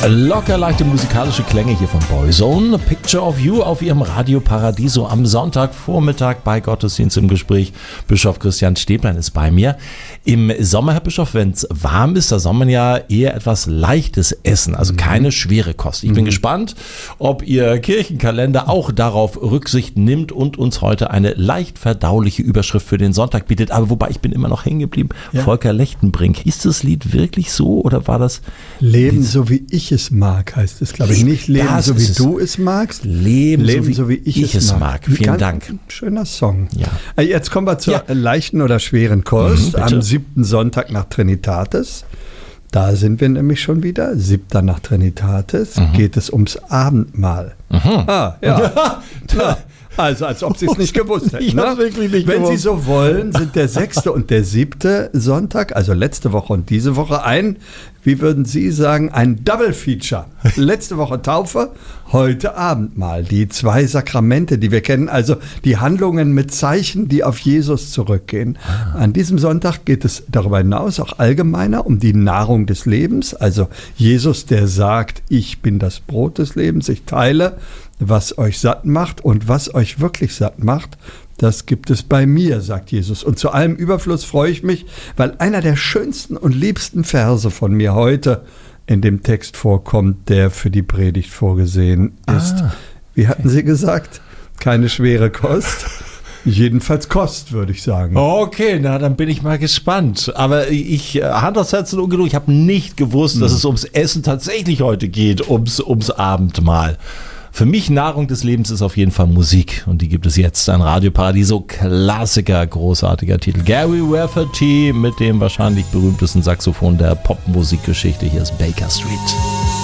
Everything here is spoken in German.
Locker leichte musikalische Klänge hier von Boyzone. A Picture of You auf ihrem Radio Paradiso am Sonntagvormittag bei Gottesdienst im Gespräch. Bischof Christian Stäblein ist bei mir. Im Sommer, Herr Bischof, wenn es warm ist, da soll man ja eher etwas Leichtes essen, also keine schwere Kost. Ich bin gespannt, ob Ihr Kirchenkalender auch darauf Rücksicht nimmt und uns heute eine leicht verdauliche Überschrift für den Sonntag bietet. Aber wobei, ich bin immer noch hängen geblieben. Ja. Volker Lechtenbrink. Hieß das Lied wirklich so oder war das... Leben so wie ich es mag, heißt es, glaube ich. Nicht Leben so wie du es magst. Leben so wie ich es mag. Vielen Dank. Ein schöner Song. Ja. Jetzt kommen wir zur leichten oder schweren Kost. Am 7. Sonntag nach Trinitatis. Da sind wir nämlich schon wieder. 7. nach Trinitatis geht es ums Abendmahl. Ja. Also, als ob Sie es nicht gewusst hätten. Ich hab's wirklich nicht Wenn gewusst. Sie so wollen, sind der 6. und der 7. Sonntag, also letzte Woche und diese Woche wie würden Sie sagen, ein Double Feature. Letzte Woche Taufe, heute Abendmahl. Die 2 Sakramente, die wir kennen, also die Handlungen mit Zeichen, die auf Jesus zurückgehen. An diesem Sonntag geht es darüber hinaus auch allgemeiner um die Nahrung des Lebens. Also Jesus, der sagt, ich bin das Brot des Lebens, ich teile, was euch satt macht und was euch wirklich satt macht, das gibt es bei mir, sagt Jesus. Und zu allem Überfluss freue ich mich, weil einer der schönsten und liebsten Verse von mir heute in dem Text vorkommt, der für die Predigt vorgesehen ist. Wie hatten Sie gesagt? Keine schwere Kost. Jedenfalls Kost, würde ich sagen. Okay, na dann bin ich mal gespannt. Aber ich, Hand aufs Herz und Ungeduld, ich habe nicht gewusst, dass es ums Essen tatsächlich heute geht, ums Abendmahl. Für mich Nahrung des Lebens ist auf jeden Fall Musik und die gibt es jetzt an Radio Paradiso. Klassiker, großartiger Titel. Gary Rafferty mit dem wahrscheinlich berühmtesten Saxophon der Popmusikgeschichte. Hier ist Baker Street.